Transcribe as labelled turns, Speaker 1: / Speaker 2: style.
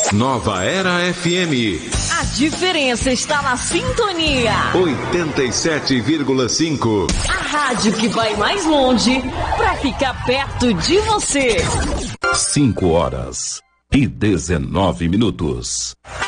Speaker 1: Nova Era FM.
Speaker 2: A diferença está na sintonia.
Speaker 1: 87,5.
Speaker 2: A rádio que vai mais longe para ficar perto de você.
Speaker 1: 5 horas e 19 minutos.